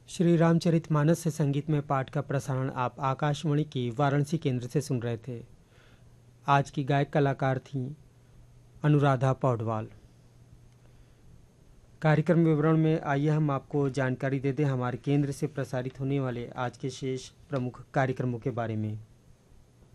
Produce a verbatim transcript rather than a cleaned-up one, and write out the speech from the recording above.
श्री रामचरितमानस से संगीत में पाठ का प्रसारण आप आकाशवाणी की वाराणसी केंद्र से सुन रहे थे। आज की गायक कलाकार थीं अनुराधा पौडवाल। कार्यक्रम विवरण में आइए हम आपको जानकारी दे दें हमारे केंद्र से प्रसारित होने वाले आज के शेष प्रमुख कार्यक्रमों के बारे में।